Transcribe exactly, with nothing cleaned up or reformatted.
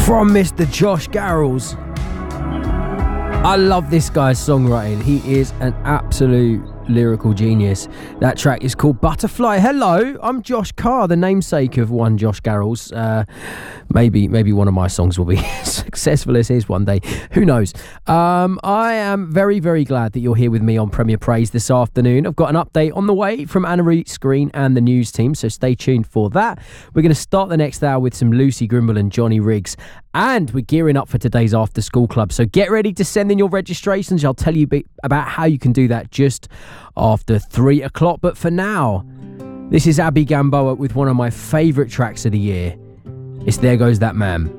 From Mister Josh Garrels. I love this guy's songwriting. He is an absolute lyrical genius. That track is called Butterfly. Hello, I'm Josh Carr, the namesake of one Josh Garrels. Uh, maybe maybe one of my songs will be as successful as his one day. Who knows? Um, I am very, very glad that you're here with me on Premier Praise this afternoon. I've got an update on the way from Anna-Marie Screen and the news team, so stay tuned for that. We're going to start the next hour with some Lucy Grimble and Johnny Riggs. And we're gearing up for today's After School Club. So get ready to send in your registrations. I'll tell you a bit about how you can do that just after three o'clock. But for now, this is Abby Gamboa with one of my favourite tracks of the year. It's There Goes That Man.